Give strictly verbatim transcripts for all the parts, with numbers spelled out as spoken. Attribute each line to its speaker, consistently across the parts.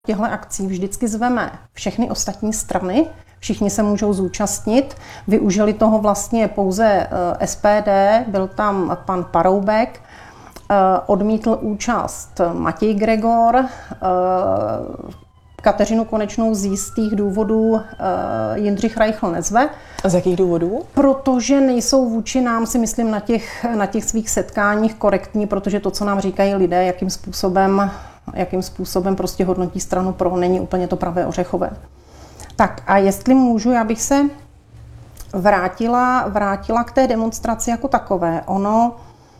Speaker 1: Těchto akcí vždycky zveme všechny ostatní strany, všichni se můžou zúčastnit. Využili toho vlastně pouze S P D, byl tam pan Paroubek, odmítl účast Matěj Gregor, Kateřinu Konečnou z jistých důvodů Jindřich Reichl nezve.
Speaker 2: A z jakých důvodů?
Speaker 1: Protože nejsou vůči nám, si myslím, na těch, na těch svých setkáních korektní, protože to, co nám říkají lidé, jakým způsobem, jakým způsobem prostě hodnotí stranu pro, není úplně to pravé ořechové. Tak a jestli můžu, já bych se vrátila, vrátila k té demonstraci jako takové. Ono,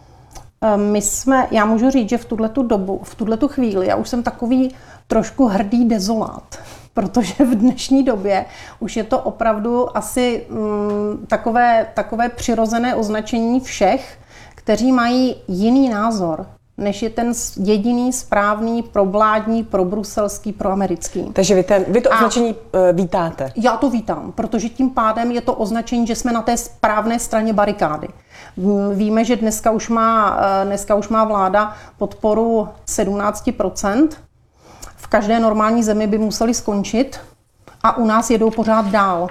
Speaker 1: my jsme, já můžu říct, že v tuhletu dobu, v tuhletu chvíli, já už jsem takový trošku hrdý dezolát, protože v dnešní době už je to opravdu asi mm, takové, takové přirozené označení všech, kteří mají jiný názor, než je ten jediný správný, provládní, probruselský, proamerický.
Speaker 2: Takže vy, ten, vy to označení a vítáte?
Speaker 1: Já to vítám, protože tím pádem je to označení, že jsme na té správné straně barikády. Víme, že dneska už má, dneska už má vláda podporu sedmnáct procent. V každé normální zemi by museli skončit a u nás jedou pořád dál.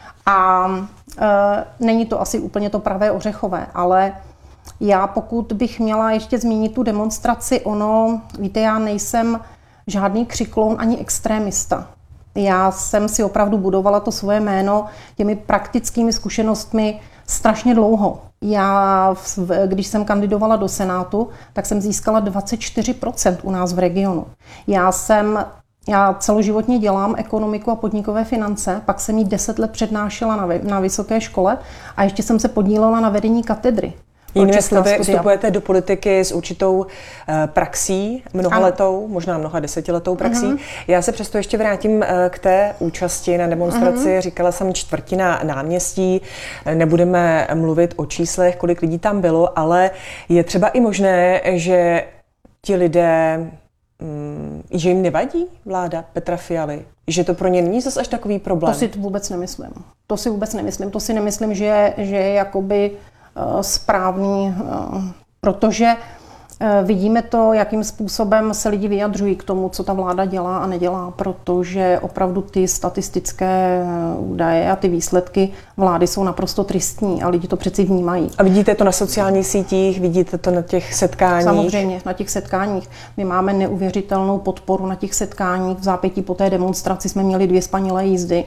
Speaker 1: A e, není to asi úplně to pravé ořechové, ale já pokud bych měla ještě zmínit tu demonstraci, ono, víte, já nejsem žádný křikloun ani extrémista. Já jsem si opravdu budovala to svoje jméno těmi praktickými zkušenostmi strašně dlouho. Já, když jsem kandidovala do Senátu, tak jsem získala dvacet čtyři procent u nás v regionu. Já jsem, já celoživotně dělám ekonomiku a podnikové finance, pak jsem jí deset let přednášela na, na vysoké škole a ještě jsem se podílela na vedení katedry.
Speaker 2: Jinými slovy, vstupujete do politiky s určitou uh, praxí, mnohaletou, ano. možná mnoha desetiletou praxí. Uh-huh. Já se přesto ještě vrátím uh, k té účasti na demonstraci. Uh-huh. Říkala jsem čtvrtina náměstí, nebudeme mluvit o číslech, kolik lidí tam bylo, ale je třeba i možné, že ti lidé, um, že jim nevadí vláda Petra Fialy? Že to pro ně není zase až takový problém?
Speaker 1: To si vůbec nemyslím. To si vůbec nemyslím. To si nemyslím, že, že je jakoby správný, protože vidíme to, jakým způsobem se lidi vyjadřují k tomu, co ta vláda dělá a nedělá, protože opravdu ty statistické údaje a ty výsledky vlády jsou naprosto tristní a lidi to přeci vnímají.
Speaker 2: A vidíte to na sociálních sítích, vidíte to na těch setkáních?
Speaker 1: Samozřejmě, na těch setkáních. My máme neuvěřitelnou podporu na těch setkáních. V zápětí po té demonstraci jsme měli dvě spanilé jízdy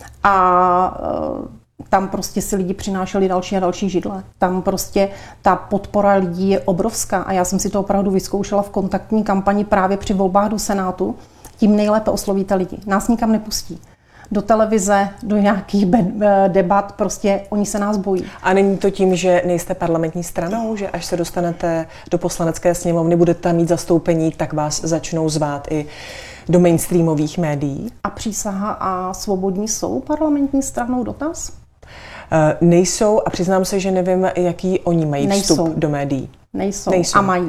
Speaker 1: a tam prostě si lidi přinášeli další a další židle. Tam prostě ta podpora lidí je obrovská a já jsem si to opravdu vyzkoušela v kontaktní kampani právě při volbách do Senátu. Tím nejlépe oslovíte lidi. Nás nikam nepustí. Do televize, do nějakých debat, prostě oni se nás bojí.
Speaker 2: A není to tím, že nejste parlamentní stranou, že až se dostanete do poslanecké sněmovny, budete tam mít zastoupení, tak vás začnou zvát i do mainstreamových médií?
Speaker 1: A Přísaha a Svobodní jsou parlamentní stranou, dotaz?
Speaker 2: Uh, nejsou a přiznám se, že nevím, jaký oni mají
Speaker 1: nejsou.
Speaker 2: vstup do médií.
Speaker 1: Nejsou,
Speaker 2: nejsou.
Speaker 1: A mají.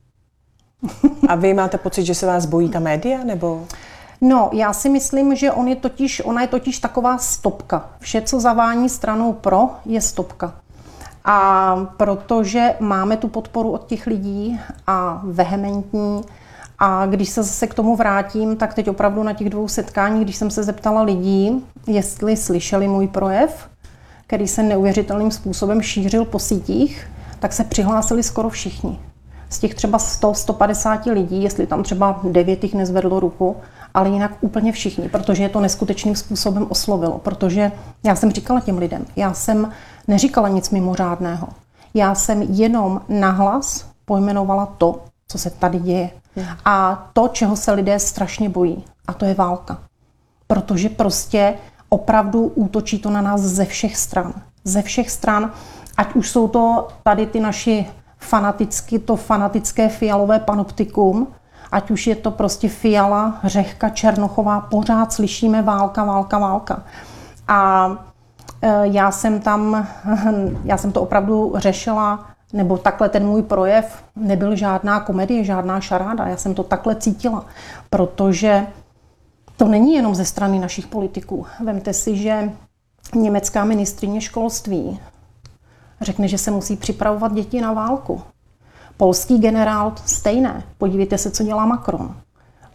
Speaker 2: A vy máte pocit, že se vás bojí ta média, nebo?
Speaker 1: No, já si myslím, že on je totiž, ona je totiž taková stopka. Vše, co zavání stranou pro, je stopka. A protože máme tu podporu od těch lidí a vehementní, a když se zase k tomu vrátím, tak teď opravdu na těch dvou setkáních, když jsem se zeptala lidí, jestli slyšeli můj projev, který se neuvěřitelným způsobem šířil po sítích, tak se přihlásili skoro všichni. Z těch třeba sto, sto padesát lidí, jestli tam třeba devět jich nezvedlo ruku, ale jinak úplně všichni, protože je to neskutečným způsobem oslovilo. Protože já jsem říkala těm lidem, já jsem neříkala nic mimořádného. Já jsem jenom nahlas pojmenovala to, co se tady děje. A to, čeho se lidé strašně bojí, a to je válka. Protože prostě opravdu útočí to na nás ze všech stran. Ze všech stran, ať už jsou to tady ty naši fanaticky, to fanatické fialové panoptikum, ať už je to prostě Fiala, Řehka, Černochová, pořád slyšíme válka, válka, válka. A já jsem tam, já jsem to opravdu řešila, nebo takhle ten můj projev nebyl žádná komedie, žádná šaráda. Já jsem to takhle cítila, protože to není jenom ze strany našich politiků. Vemte si, že německá ministryně školství řekne, že se musí připravovat děti na válku. Polský generál stejné. Podívejte se, co dělá Macron.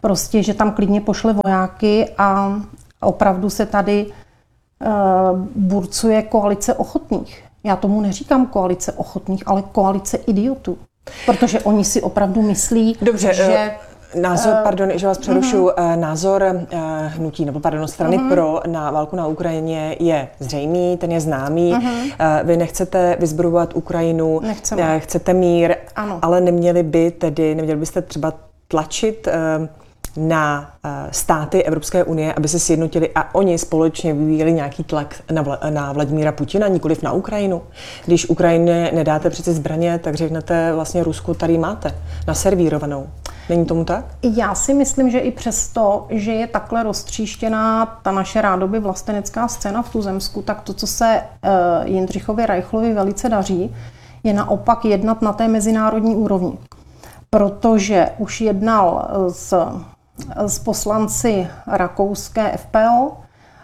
Speaker 1: prostě, že tam klidně pošle vojáky a opravdu se tady uh, burcuje koalice ochotných. Já tomu neříkám koalice ochotných, ale koalice idiotů. Protože oni si opravdu myslí,
Speaker 2: Dobře,
Speaker 1: že...
Speaker 2: Názor, pardon, že vás přerušu, uh-huh. názor uh, hnutí, nebo pardon, strany uh-huh. pro na válku na Ukrajině je zřejmý, ten je známý. Uh-huh. Uh, vy nechcete vyzbrojovat Ukrajinu, uh, chcete mír, ano. ale neměli by tedy, neměli byste třeba tlačit uh, na uh, státy Evropské unie, aby se sjednotili a oni společně vyvíjeli nějaký tlak na, vla, na Vladimíra Putina, nikoliv na Ukrajinu. Když Ukrajině nedáte přece zbraně, tak řeknete vlastně Rusku, tady máte, naservírovanou. Není tomu tak?
Speaker 1: Já si myslím, že i přesto, že je takhle roztříštěná ta naše rádoby vlastenecká scéna v Tuzemsku, tak to, co se uh, Jindřichovi Reichlovi velice daří, je naopak jednat na té mezinárodní úrovni. Protože už jednal s, s poslanci rakouské F P O, uh,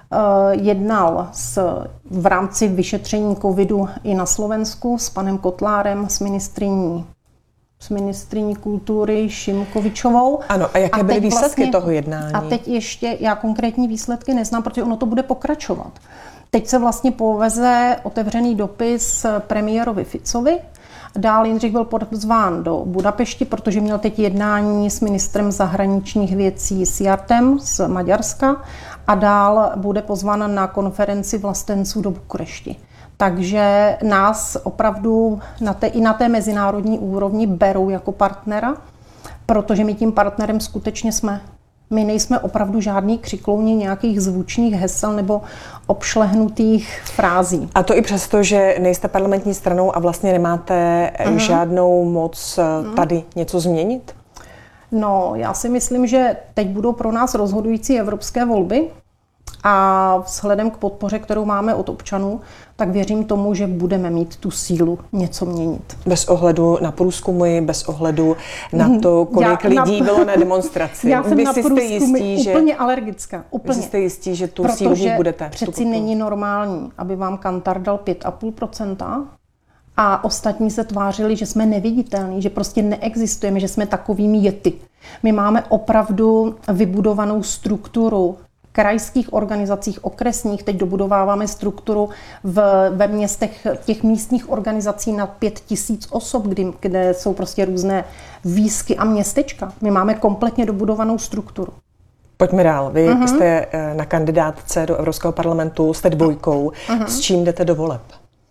Speaker 1: jednal s, v rámci vyšetření covidu i na Slovensku s panem Kotlárem, s ministryní s ministryní kultury Šimkovičovou.
Speaker 2: Ano, a jaké
Speaker 1: a
Speaker 2: byly výsledky
Speaker 1: vlastně,
Speaker 2: toho jednání?
Speaker 1: A teď ještě, já konkrétní výsledky neznám, protože ono to bude pokračovat. Teď se vlastně poveze otevřený dopis premiérovi Ficovi. Dál Jindřich byl pozván do Budapešti, protože měl teď jednání s ministrem zahraničních věcí Szijjártóm z Maďarska a dál bude pozván na konferenci vlastenců do Bukurešti. Takže nás opravdu na té, i na té mezinárodní úrovni berou jako partnera, protože my tím partnerem skutečně jsme. My nejsme opravdu žádný křiklouni nějakých zvučných hesel nebo obšlehnutých frází.
Speaker 2: A to i přesto, že nejste parlamentní stranou a vlastně nemáte uh-huh. žádnou moc tady uh-huh. něco změnit?
Speaker 1: No, já si myslím, že teď budou pro nás rozhodující evropské volby. A vzhledem k podpoře, kterou máme od občanů, tak věřím tomu, že budeme mít tu sílu něco měnit.
Speaker 2: Bez ohledu na průzkumy, bez ohledu na to, kolik já lidí na, bylo na demonstraci.
Speaker 1: Já jsem Vy na průzkumy jistí, úplně že, alergická. Úplně.
Speaker 2: Vy jste jistí, že tu sílu mít budete.
Speaker 1: Přeci není normální, aby vám Kantar dal pět a půl procenta a ostatní se tvářili, že jsme neviditelní, že prostě neexistujeme, že jsme takovými jety. My máme opravdu vybudovanou strukturu krajských organizacích, okresních, teď dobudováváme strukturu v, ve městech těch místních organizací na pět tisíc osob, kdy, kde jsou prostě různé výsky a městečka. My máme kompletně dobudovanou strukturu.
Speaker 2: Pojďme dál. Vy uh-huh. jste na kandidátce do Evropského parlamentu, jste dvojkou. Uh-huh. S čím jdete do voleb?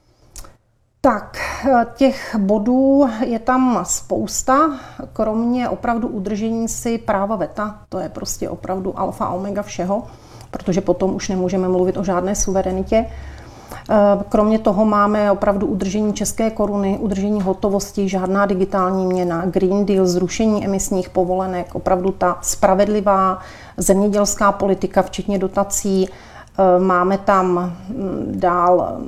Speaker 1: Tak, těch bodů je tam spousta, kromě opravdu udržení si práva veta, to je prostě opravdu alfa a omega všeho, protože potom už nemůžeme mluvit o žádné suverenitě. Kromě toho máme opravdu udržení české koruny, udržení hotovosti, žádná digitální měna, Green Deal, zrušení emisních povolenek, opravdu ta spravedlivá zemědělská politika, včetně dotací. Máme tam dál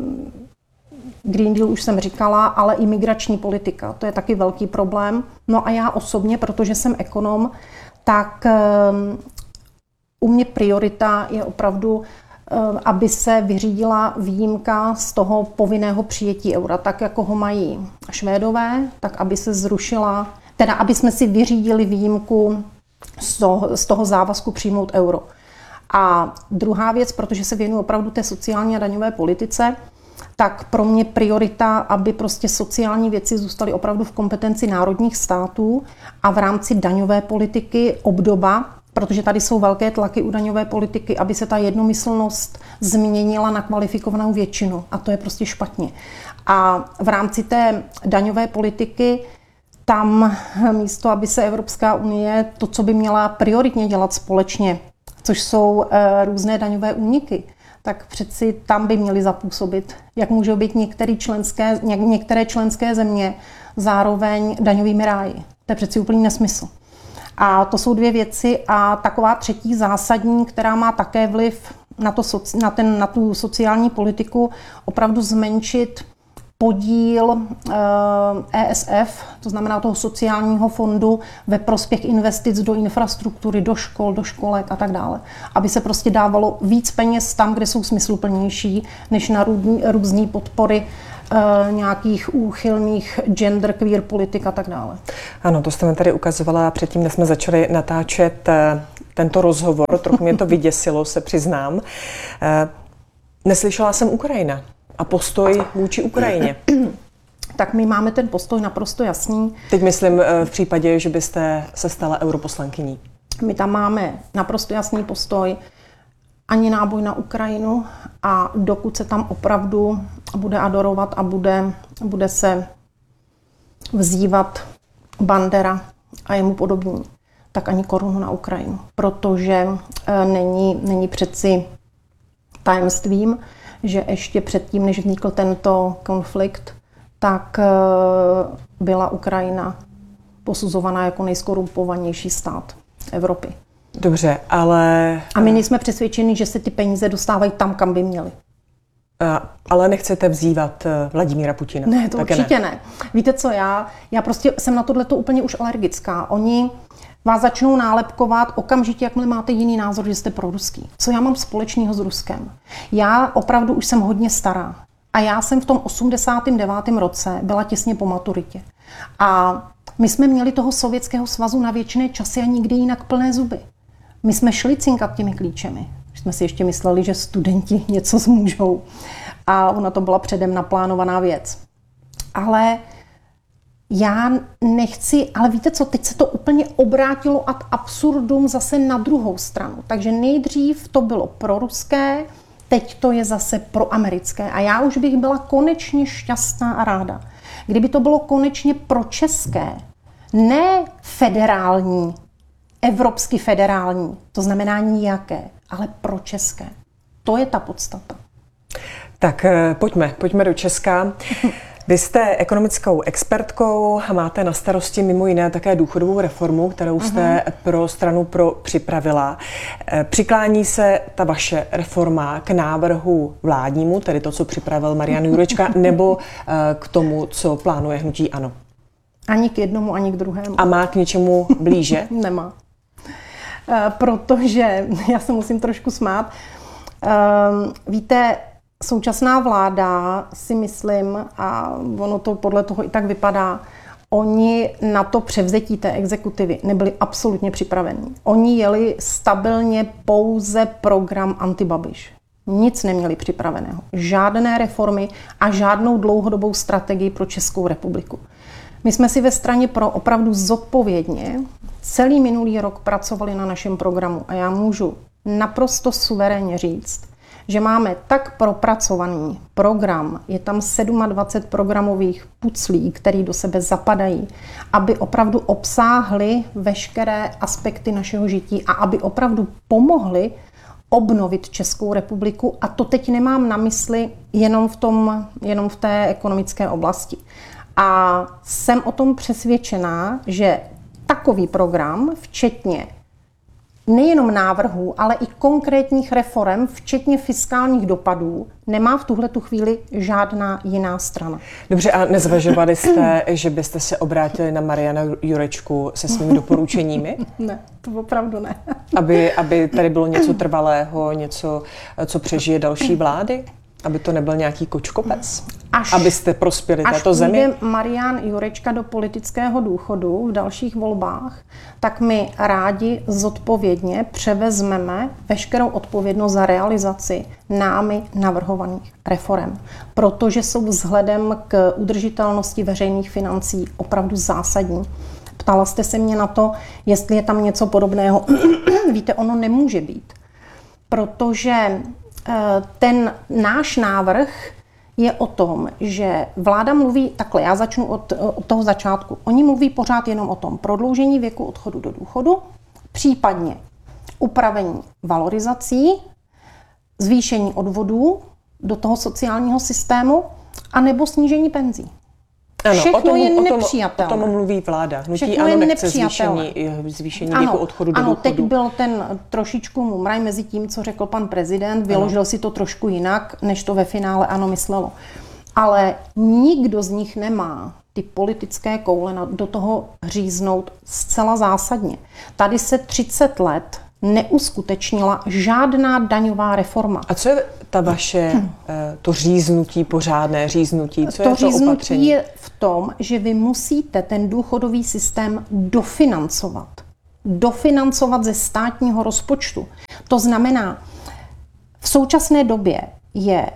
Speaker 1: Green Deal už jsem říkala, ale i migrační politika, to je taky velký problém. No a já osobně, protože jsem ekonom, tak um, u mě priorita je opravdu, um, aby se vyřídila výjimka z toho povinného přijetí eura, tak jako ho mají Švédové, tak aby se zrušila, teda aby jsme si vyřídili výjimku z toho, z toho závazku přijmout euro. A druhá věc, protože se věnuju opravdu té sociální a daňové politice, tak pro mě priorita, aby prostě sociální věci zůstaly opravdu v kompetenci národních států a v rámci daňové politiky obdoba, protože tady jsou velké tlaky u daňové politiky, aby se ta jednomyslnost změnila na kvalifikovanou většinu. A to je prostě špatně. A v rámci té daňové politiky tam místo, aby se Evropská unie, to, co by měla prioritně dělat společně, což jsou e, různé daňové úniky, tak přeci tam by měly zapůsobit, jak můžou být některé členské, některé členské země zároveň daňovými ráji. To je přeci úplný nesmysl. A to jsou dvě věci. A taková třetí zásadní, která má také vliv na, to, na, ten, na tu sociální politiku, opravdu zmenšit podíl E S F, to znamená toho sociálního fondu, ve prospěch investic do infrastruktury, do škol, do školek a tak dále. Aby se prostě dávalo víc peněz tam, kde jsou smysluplnější, než na různé podpory e, nějakých úchylných gender, queer politik a tak dále.
Speaker 2: Ano, to jste mi tady ukazovala předtím, než jsme začali natáčet tento rozhovor. Trochu mě to vyděsilo, se přiznám. E, neslyšela jsem Ukrajina a postoj vůči Ukrajině.
Speaker 1: Tak my máme ten postoj naprosto jasný.
Speaker 2: Teď myslím v případě, že byste se stala europoslankyní.
Speaker 1: My tam máme naprosto jasný postoj, ani náboj na Ukrajinu, a dokud se tam opravdu bude adorovat a bude, bude se vzývat Bandera a jemu podobní, tak ani korunu na Ukrajinu. Protože e, není, není přeci tajemstvím, že ještě předtím, než vznikl tento konflikt, tak e, byla Ukrajina posuzovaná jako nejskorumpovanější stát Evropy.
Speaker 2: Dobře, ale...
Speaker 1: A my nejsme přesvědčeni, že se ty peníze dostávají tam, kam by měly.
Speaker 2: A, ale nechcete vzývat Vladimíra Putina?
Speaker 1: Ne, to určitě ne. ne. Víte co, já, já prostě jsem na tohleto úplně už alergická. Oni vás začnou nálepkovat okamžitě, jakmile máte jiný názor, že jste proruský. Co já mám společného s Ruskem? Já opravdu už jsem hodně stará. A já jsem v tom osmdesátém devátém roce byla těsně po maturitě. A my jsme měli toho Sovětského svazu na věčné časy a nikdy jinak plné zuby. My jsme šli cinkat těmi klíčemi. Jsme si ještě mysleli, že studenti něco zmůžou. A ona to byla předem naplánovaná věc. Ale já nechci, ale víte co, teď se to úplně obrátilo ad absurdum zase na druhou stranu. Takže nejdřív to bylo proruské, teď to je zase proamerické. A já už bych byla konečně šťastná a ráda, kdyby to bylo konečně pročeské, ne federální, evropsky federální, to znamená nijaké, ale pročeské. To je ta podstata. Tak
Speaker 2: pojďme, pojďme do Česka. Vy jste ekonomickou expertkou a máte na starosti mimo jiné také důchodovou reformu, kterou jste uh-huh. pro stranu Pro připravila. Přiklání se ta vaše reforma k návrhu vládnímu, tedy to, co připravil Marian Jurečka, nebo k tomu, co plánuje hnutí ANO?
Speaker 1: Ani k jednomu, ani k druhému.
Speaker 2: A má k něčemu blíže?
Speaker 1: Nemá. Protože, já se musím trošku smát, víte, současná vláda, si myslím, a ono to podle toho i tak vypadá, oni na to převzetí té exekutivy nebyli absolutně připravení. Oni jeli stabilně pouze program Antibabiš. Nic neměli připraveného. Žádné reformy a žádnou dlouhodobou strategii pro Českou republiku. My jsme si ve straně Pro opravdu zodpovědně celý minulý rok pracovali na našem programu a já můžu naprosto suverénně říct, že máme tak propracovaný program, je tam dvacet sedm programových puclí, které do sebe zapadají, aby opravdu obsáhly veškeré aspekty našeho žití a aby opravdu pomohly obnovit Českou republiku. A to teď nemám na mysli jenom v, tom, jenom v té ekonomické oblasti. A jsem o tom přesvědčená, že takový program, včetně nejenom návrhů, ale i konkrétních reforem, včetně fiskálních dopadů, nemá v tuhletu chvíli žádná jiná strana.
Speaker 2: Dobře, a nezvažovali jste, že byste se obrátili na Mariana Jurečku se svými doporučeními?
Speaker 1: Ne, to opravdu ne.
Speaker 2: Aby, aby tady bylo něco trvalého, něco, co přežije další vlády? Aby to nebyl nějaký kočkopec? Až, abyste prospěli této zemi?
Speaker 1: Až půjde Marian Jurečka do politického důchodu v dalších volbách, tak my rádi zodpovědně převezmeme veškerou odpovědnost za realizaci námi navrhovaných reforem. Protože jsou vzhledem k udržitelnosti veřejných financí opravdu zásadní. Ptala jste se mě na to, jestli je tam něco podobného. Víte, ono nemůže být. Protože ten náš návrh je o tom, že vláda mluví, takhle, já začnu od, od toho začátku. Oni mluví pořád jenom o tom prodloužení věku odchodu do důchodu, případně upravení valorizací, zvýšení odvodů do toho sociálního systému a nebo snížení penzí.
Speaker 2: Ano,
Speaker 1: Všechno
Speaker 2: o tom,
Speaker 1: je
Speaker 2: o tom,
Speaker 1: nepřijatelné.
Speaker 2: O tom mluví vláda. Hnutí
Speaker 1: ANO
Speaker 2: nechce zvýšení, zvýšení
Speaker 1: ano,
Speaker 2: věku odchodu do
Speaker 1: ano,
Speaker 2: důchodu.
Speaker 1: Teď byl ten trošičku mumraj mezi tím, co řekl pan prezident. Vyložil ano. si to trošku jinak, než to ve finále ANO myslelo. Ale nikdo z nich nemá ty politické koule do toho říznout zcela zásadně. Tady se třicet let neuskutečnila žádná daňová reforma.
Speaker 2: A co je ta vaše, hm. to říznutí, pořádné říznutí? Co
Speaker 1: to
Speaker 2: je to
Speaker 1: říznutí
Speaker 2: opatření?
Speaker 1: je v tom, že vy musíte ten důchodový systém dofinancovat. Dofinancovat ze státního rozpočtu. To znamená, v současné době je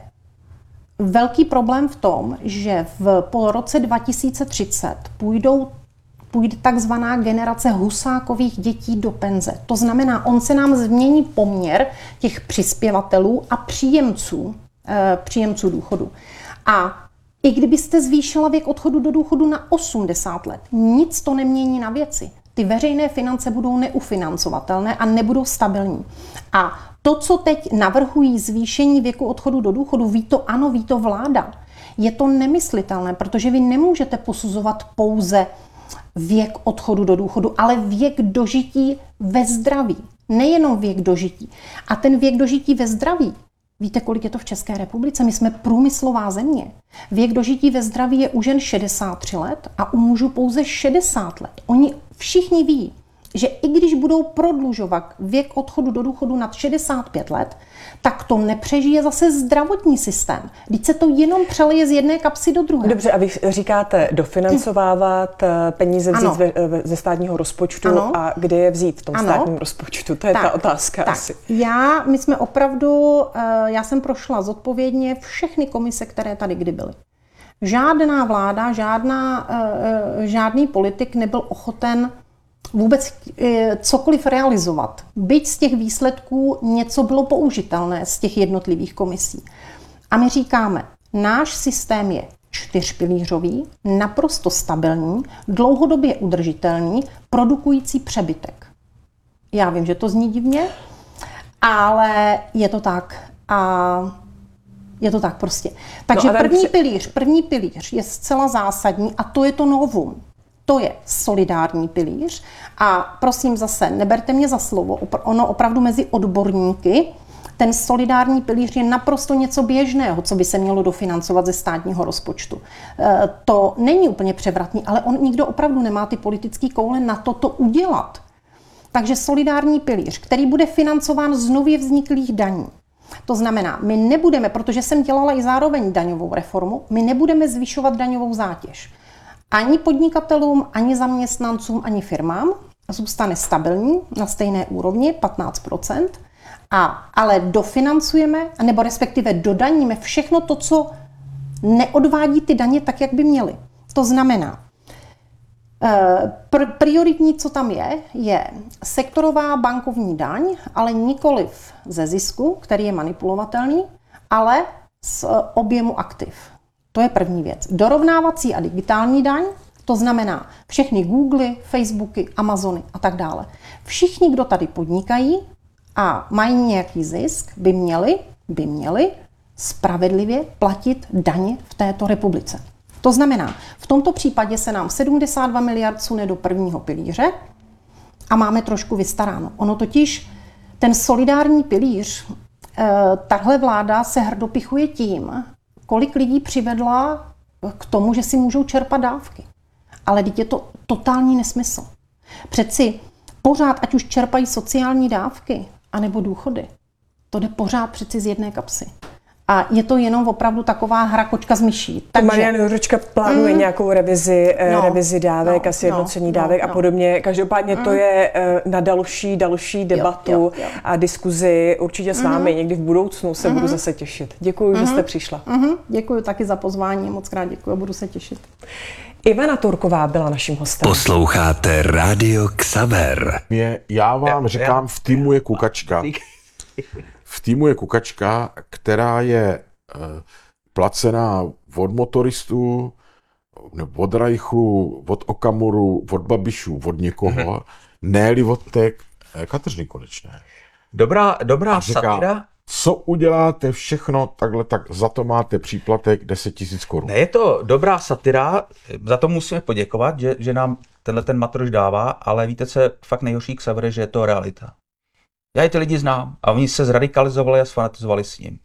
Speaker 1: velký problém v tom, že v, po roce dva tisíce třicet půjdou půjde takzvaná generace Husákových dětí do penze. To znamená, on se nám změní poměr těch přispěvatelů a příjemců, e, příjemců důchodu. A i kdybyste zvýšila věk odchodu do důchodu na osmdesát let, nic to nemění na věci. Ty veřejné finance budou neufinancovatelné a nebudou stabilní. A to, co teď navrhují zvýšení věku odchodu do důchodu, ví to ano, ví to vláda. Je to nemyslitelné, protože vy nemůžete posuzovat pouze věk odchodu do důchodu, ale věk dožití ve zdraví. Nejenom věk dožití. A ten věk dožití ve zdraví, víte, kolik je to v České republice? My jsme průmyslová země. Věk dožití ve zdraví je u žen šedesát tři let a u mužů pouze šedesát let. Oni všichni ví, že i když budou prodlužovat věk odchodu do důchodu nad šedesát pět let, tak to nepřežije zase zdravotní systém. Vždyť se to jenom přelije z jedné kapsy do druhé.
Speaker 2: Dobře, a vy říkáte dofinancovávat, peníze vzít ve, ze státního rozpočtu, ano. A kde je vzít v tom ano. státním rozpočtu? To je tak, ta otázka
Speaker 1: tak.
Speaker 2: asi.
Speaker 1: Já, my jsme opravdu, já jsem prošla zodpovědně všechny komise, které tady kdy byly. Žádná vláda, žádná, žádný politik nebyl ochoten vůbec cokoliv realizovat. Byť z těch výsledků něco bylo použitelné z těch jednotlivých komisí. A my říkáme, náš systém je čtyřpilířový, naprosto stabilní, dlouhodobě udržitelný, produkující přebytek. Já vím, že to zní divně, ale je to tak. A je to tak prostě. Takže no první pilíř, první pilíř je zcela zásadní a to je to novum. To je solidární pilíř a prosím zase, neberte mě za slovo, ono opravdu mezi odborníky, ten solidární pilíř je naprosto něco běžného, co by se mělo dofinancovat ze státního rozpočtu. E, to není úplně převratný, ale on nikdo opravdu nemá ty politické koule na to, to udělat. Takže solidární pilíř, který bude financován z nově vzniklých daní. To znamená, my nebudeme, protože jsem dělala i zároveň daňovou reformu, my nebudeme zvyšovat daňovou zátěž. Ani podnikatelům, ani zaměstnancům, ani firmám. Zůstane stabilní na stejné úrovni, patnáct procent. A, ale dofinancujeme, nebo respektive dodaníme všechno to, co neodvádí ty daně tak, jak by měly. To znamená, pr- prioritní, co tam je, je sektorová bankovní daň, ale nikoliv ze zisku, který je manipulovatelný, ale z objemu aktiv. To je první věc. Dorovnávací a digitální daň, to znamená všechny Googly, Facebooky, Amazony a tak dále. Všichni, kdo tady podnikají a mají nějaký zisk, by měli, by měli spravedlivě platit daně v této republice. To znamená, v tomto případě se nám sedmdesát dva miliard sune do prvního pilíře a máme trošku vystaráno. Ono totiž, ten solidární pilíř, tahle vláda se hrdopichuje tím, kolik lidí přivedla k tomu, že si můžou čerpat dávky. Ale teď je to totální nesmysl. Přeci pořád, ať už čerpají sociální dávky, anebo důchody, to jde pořád přeci z jedné kapsy. A je to jenom opravdu taková hra kočka s myší.
Speaker 2: Takže Marian Jurečka plánuje mm, nějakou revizi, no, revizi dávek no, a sjednocení no, dávek no, a podobně. Každopádně mm. to je na další, další debatu jo, jo, jo. a diskuzi určitě s vámi. Mm. Někdy v budoucnu se mm. budu zase těšit. Děkuji, mm. že jste přišla.
Speaker 1: Mm. Děkuji taky za pozvání, moc krát děkuji a budu se těšit.
Speaker 2: Ivana Turková byla naším hostem.
Speaker 3: Posloucháte Rádio Xaver.
Speaker 4: Mě, já vám říkám, v týmu je kukačka. V týmu je kukačka, která je uh, placená od motoristů, od Reichlu, od Okamuru, od Babišů, od někoho, mm-hmm. ne-li od té Kateřiny Konečné.
Speaker 5: Dobrá, dobrá
Speaker 4: říká,
Speaker 5: satira.
Speaker 4: Co uděláte všechno takhle, tak za to máte příplatek deset tisíc korun.
Speaker 5: Ne, je to dobrá satira, za to musíme poděkovat, že, že nám tenhle ten matroš dává, ale víte, co je fakt nejhorší k Xavere, že je to realita. Já ty lidi znám a oni se zradikalizovali a sfanatizovali s ním.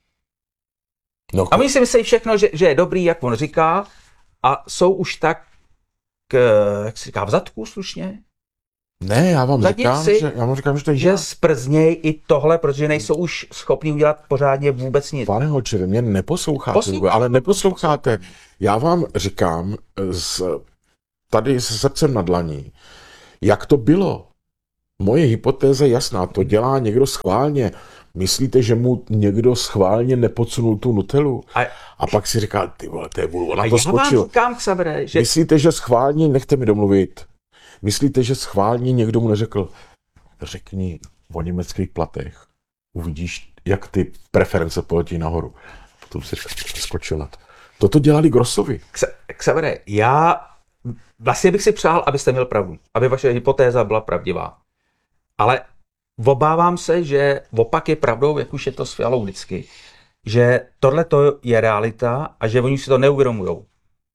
Speaker 5: No, a oni si myslí všechno, že, že je dobrý, jak on říká, a jsou už tak, jak se říká, v zadku slušně.
Speaker 4: Ne, já vám
Speaker 5: Zadně
Speaker 4: říkám,
Speaker 5: si,
Speaker 4: že, já vám říkám, že to je
Speaker 5: že
Speaker 4: já.
Speaker 5: sprzněj i tohle, protože nejsou už schopni udělat pořádně vůbec nic.
Speaker 4: Pane Holče, vy mě neposloucháte,
Speaker 5: Poslouchám.
Speaker 4: ale neposloucháte. Já vám říkám s, tady s srdcem na dlaní, jak to bylo. Moje hypotéza je jasná, to dělá někdo schválně. Myslíte, že mu někdo schválně nepodsunul tu Nutellu?
Speaker 5: A,
Speaker 4: A pak si říká, ty vole, to je vůl, ona
Speaker 5: a
Speaker 4: to
Speaker 5: já
Speaker 4: skočil.
Speaker 5: vám říkám, Xavere, že...
Speaker 4: Myslíte, že schválně, nechte mi domluvit, myslíte, že schválně někdo mu neřekl, řekni o německých platech, uvidíš, jak ty preference poletí nahoru. Potom si skočil na to. Toto dělali Grossovi.
Speaker 5: Xavere, já vlastně bych si přál, abyste měl pravdu, aby vaše hypotéza byla pravdivá. Ale obávám se, že opak je pravdou, jak už je to s Fialou vždycky, že tohle to je realita a že oni si to neuvědomujou.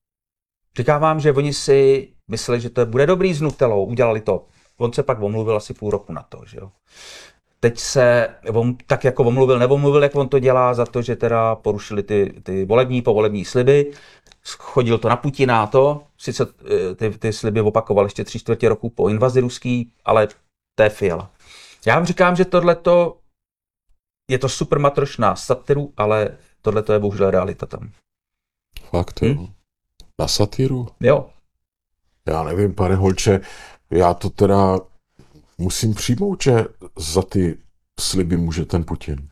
Speaker 5: Říkám vám, že oni si mysleli, že to bude dobrý s Nutellou, udělali to. On se pak omluvil asi půl roku na to, že jo. Teď se, on, tak jako omluvil, neomluvil, jak on to dělá za to, že teda porušili ty, ty volební, povolební sliby, chodil to na Putina a to, sice ty, ty sliby opakoval ještě tři čtvrtě roku po invazi ruský, ale to je Fiala. Já vám říkám, že tohleto je to super matroš na satiru, ale tohleto je bohužel realita tam.
Speaker 4: Fakt, jo.
Speaker 5: Hm?
Speaker 4: Na satíru?
Speaker 5: Jo.
Speaker 4: Já nevím, pane Holče, já to teda musím přijmout, že za ty sliby může ten Putin.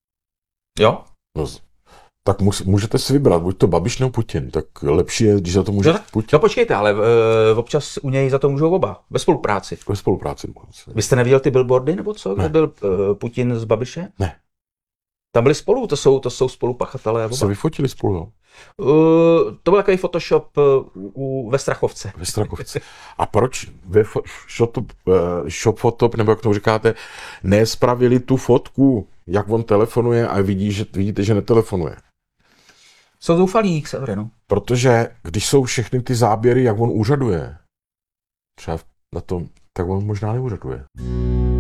Speaker 5: Jo?
Speaker 4: No, tak mus, můžete si vybrat, buď to Babiš nebo Putin, tak lepší je, když za to může
Speaker 5: No,
Speaker 4: Putin.
Speaker 5: no počkejte, ale uh, občas u něj za to můžou oba, ve spolupráci.
Speaker 4: Ve spolupráci.
Speaker 5: Vy jste neviděl ty billboardy nebo co, kde
Speaker 4: Ne.
Speaker 5: byl uh, Putin s Babiše?
Speaker 4: Ne.
Speaker 5: Tam byli spolu, to jsou, to jsou spolupachatelé. Oba.
Speaker 4: Se vyfotili spolu, jo?
Speaker 5: Uh, to byl takový Photoshop uh, u, ve Strachovce.
Speaker 4: Ve Strakovce. A proč ve fo- shop, uh, shop Photop, nebo jak to říkáte, nespravili tu fotku, jak on telefonuje a vidí, že, vidíte, že netelefonuje?
Speaker 5: Jsou zoufalí, Xavere, no.
Speaker 4: Protože když jsou všechny ty záběry, jak on úřaduje, třeba na tom, tak on možná neúřaduje.